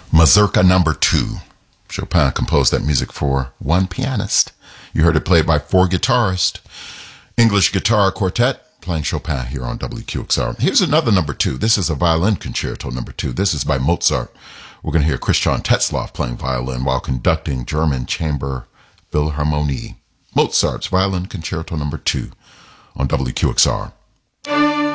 Mazurka Number 2. Chopin composed that music for one pianist. You heard it played by four guitarists. English Guitar Quartet playing Chopin here on WQXR. Here's another number 2. This is a violin concerto number 2. This is by Mozart. We're going to hear Christian Tetzlaff playing violin while conducting German Chamber Philharmonie. Mozart's Violin Concerto number 2 on WQXR.